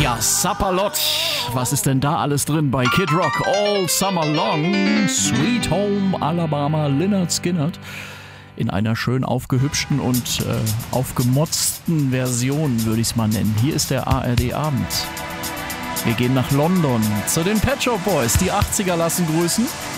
Ja, Sapperlot. Was ist denn da alles drin bei Kid Rock? All Summer Long, Sweet Home Alabama, Lynyrd Skynyrd. In einer schön aufgehübschten und aufgemotzten Version, würde ich es mal nennen. Hier ist der ARD-Abend. Wir gehen nach London zu den Pet Shop Boys. Die 80er lassen grüßen.